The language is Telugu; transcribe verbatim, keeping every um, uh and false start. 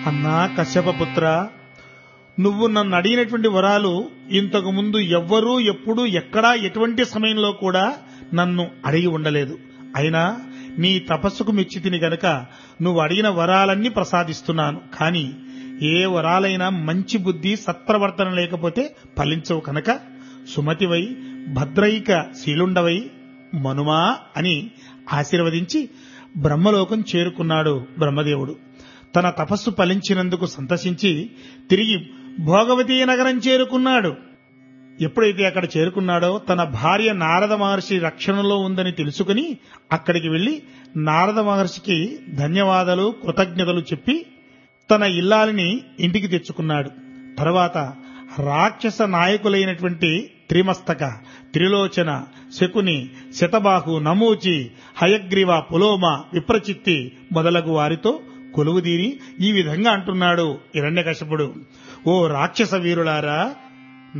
అన్నా కశ్యపపుత్ర, నువ్వు నన్ను అడిగినటువంటి వరాలు ఇంతకు ముందు ఎవ్వరూ ఎప్పుడూ ఎక్కడా ఎటువంటి సమయంలో కూడా నన్ను అడిగి ఉండలేదు. అయినా నీ తపస్సుకు మెచ్చితిని గనక నువ్వు అడిగిన వరాలన్నీ ప్రసాదిస్తున్నాను. కాని ఏ వరాలైనా మంచి బుద్ధి సత్ప్రవర్తన లేకపోతే ఫలించవు కనుక సుమతివై భద్రైక శీలుండవై మనుమా అని ఆశీర్వదించి బ్రహ్మలోకం చేరుకున్నాడు బ్రహ్మదేవుడు. తన తపస్సు ఫలించినందుకు సంతసించి తిరిగి భోగవతీ నగరం చేరుకున్నాడు. ఎప్పుడైతే అక్కడ చేరుకున్నాడో తన భార్య నారద మహర్షి రక్షణలో ఉందని తెలుసుకుని అక్కడికి వెళ్లి నారద మహర్షికి ధన్యవాదాలు కృతజ్ఞతలు చెప్పి తన ఇల్లాలిని ఇంటికి తెచ్చుకున్నాడు. తర్వాత రాక్షస నాయకులైనటువంటి త్రిమస్తక, త్రిలోచన, శకుని, శతబాహు, నమూచి, హయగ్రీవ, పులోమ, విప్రచిత్తి మొదలగు వారితో కొలువుదీరి ఈ విధంగా అంటున్నాడు హిరణ్యకశిపుడు. ఓ రాక్షస వీరులారా,